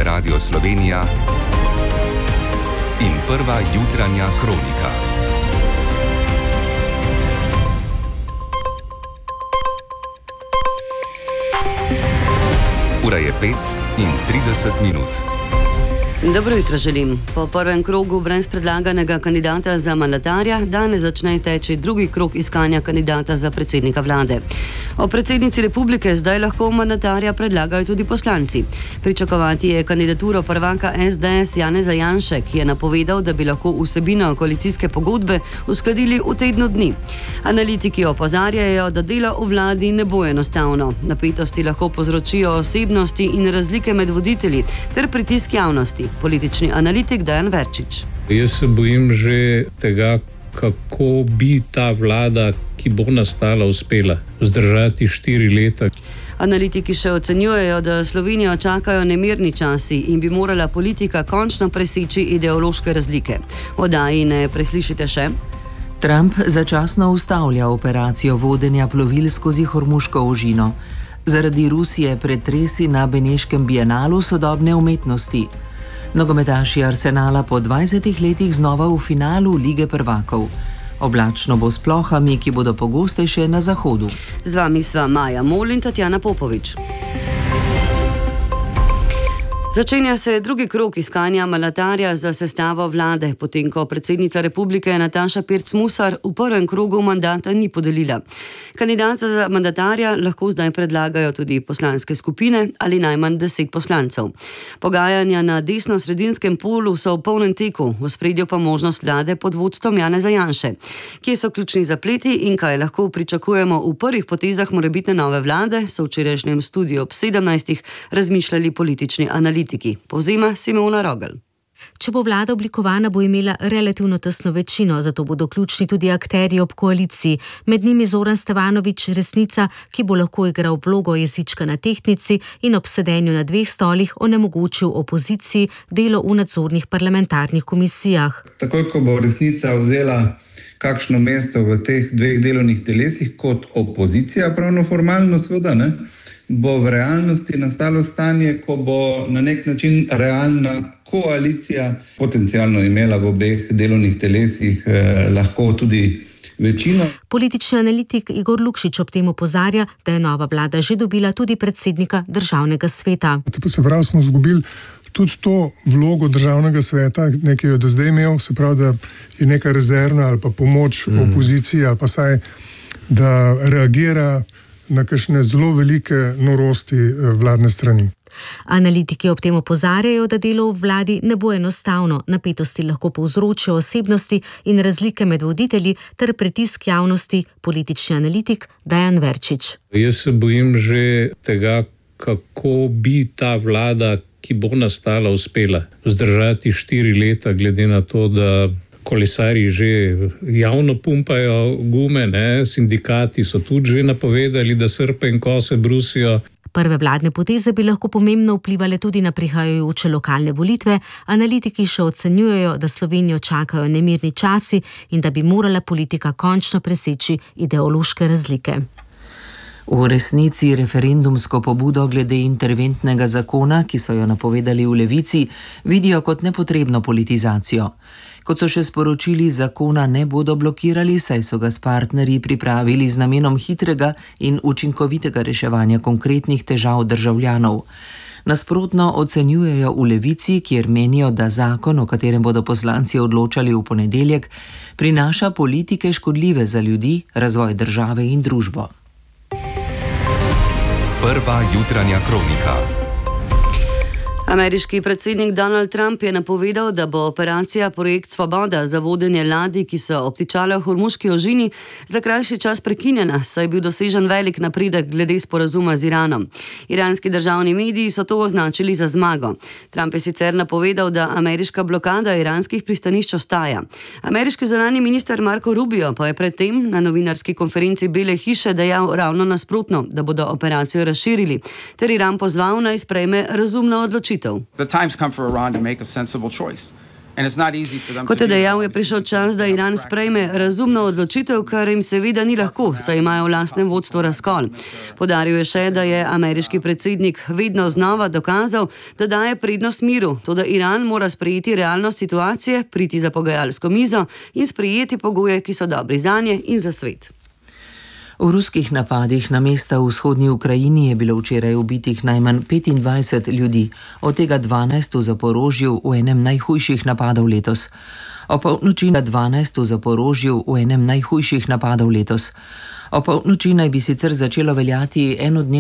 je Radio Slovenija in prva jutranja kronika. Ura je 5:30. Dobro jutro želim. Po prvem krogu brez predlaganega kandidata za mandatarja danes začne teči drugi krog iskanja kandidata za predsednika vlade. O predsednici republike zdaj lahko mandatarja predlagajo tudi poslanci. Pričakovati je kandidaturo prvaka SDS Janeza Janše, ki je napovedal, da bi lahko vsebino koalicijske pogodbe uskladili v tednu dni. Analitiki opozarjajo, da delo v vladi ne bo enostavno. Napetosti lahko povzročijo osebnosti in razlike med voditelji ter pritisk javnosti. Politični analitik Dejan Verčič. Jaz se bojim že tega, kako bi ta vlada, ki bo nastala, uspela zdržati 4 leta. Analitiki še ocenjujejo, da Slovenijo čakajo nemirni časi in bi morala politika končno preseči ideološke razlike. Oddaji ne preslišite še. Trump začasno ustavlja operacijo vodenja plovil skozi Hormuško ožino. Zaradi Rusije pretresi na Beneškem bienalu sodobne umetnosti. Nogometaši Arsenala po 20 letih znova v finalu Lige prvakov. Oblačno bo s plohami, ki bodo pogostejše na zahodu. Z vami sva Maja Mol in Tatjana Popovič. Začenja se drugi krog iskanja mandatarja za sestavo vlade, potem ko predsednica republike Nataša Pirc Musar v prvem krogu mandata ni podelila. Kandidata za mandatarja lahko zdaj predlagajo tudi poslanske skupine ali najmanj 10 poslancev. Pogajanja na desno-sredinskem polu so v polnem teku, v ospredju pa možnost vlade pod vodstvom Janeza Janše. Kje so ključni zapleti in kaj lahko pričakujemo v prvih potezah morebitne nove vlade, so v včerajšnjem studiu ob 17. razmišljali politični analitiki. Povzema Simona Rogel. Če bo vlada oblikovana, bo imela relativno tesno večino, zato bodo ključni tudi akterji ob koaliciji. Med njimi Zoran Stevanović, resnica, ki bo lahko igral vlogo jezička na tehtnici in ob sedenju na 2 stolih onemogočil opoziciji delo v nadzornih parlamentarnih komisijah. Takoj, ko bo resnica vzela kakšno mesto v teh 2 delovnih telesih kot opozicija, pravno formalno seveda, bo v realnosti nastalo stanje, ko bo na nek način realna koalicija potencialno imela v obeh delovnih telesih lahko tudi večino. Politični analitik Igor Lukšič ob tem opozarja, da je nova vlada že dobila tudi predsednika državnega sveta. Se pravi, smo izgubili tudi to vlogo državnega sveta, nekaj je do zdaj imel, se pravi, da je neka rezervna ali pa pomoč opoziciji ali pa saj, da reagira na kakšne zelo velike norosti vladne strani. Analitiki ob tem opozarjajo, da delo v vladi ne bo enostavno. Napetosti lahko povzročijo osebnosti in razlike med voditelji ter pritisk javnosti. Politični analitik Dejan Verčič. Jaz se bojim že tega, kako bi ta vlada, ki bo nastala, uspela zdržati 4 leta, glede na to, da kolesarji že javno pumpajo gume, sindikati so tudi že napovedali, da srpe in kose brusijo. Prve vladne poteze bi lahko pomembno vplivale tudi na prihajajoče lokalne volitve. Analitiki še ocenjujejo, da Slovenijo čakajo nemirni časi in da bi morala politika končno preseči ideološke razlike. V resnici referendumsko pobudo glede interventnega zakona, ki so jo napovedali v Levici, vidijo kot nepotrebno politizacijo. Kot so še sporočili, zakona ne bodo blokirali, saj so ga s partnerji pripravili z namenom hitrega in učinkovitega reševanja konkretnih težav državljanov. Nasprotno ocenjujejo v Levici, kjer menijo, da zakon, o katerem bodo poslanci odločali v ponedeljek, prinaša politike škodljive za ljudi, razvoj države in družbo. Prva jutranja kronika. Ameriški predsednik Donald Trump je napovedal, da bo operacija Projekt Svoboda za vodenje ladij, ki so obtičale v Hormuški ožini, za krajši čas prekinjena, saj je bil dosežen velik napredek glede sporazuma z Iranom. Iranski državni mediji so to označili za zmago. Trump je sicer napovedal, da ameriška blokada iranskih pristanišč ostaja. Ameriški zunanji minister Marco Rubio pa je predtem na novinarski konferenci Bele hiše dejal ravno nasprotno, da bodo operacijo razširili, ter Iran pozval naj sprejme razumno odločitev. The time's come for Iran to make a sensible choice. Kot je dejal, je prišel čas, da Iran sprejme razumno odločitev, kar jim seveda ni lahko, saj imajo v lastnem vodstvu razkol. Poudaril je še, da je ameriški predsednik vedno znova dokazal, da daje prednost miru, toda Iran mora sprejeti realnost situacije, priti za pogajalsko mizo in sprejeti pogoje, ki so dobri zanje in za svet. V ruskih napadih na mesta v vzhodnji Ukrajini je bilo včeraj ubitih najmanj 25 ljudi, od tega 12 v Zaporožju v enem najhujših napadov letos. O polnoči naj bi sicer začelo veljati enodnevno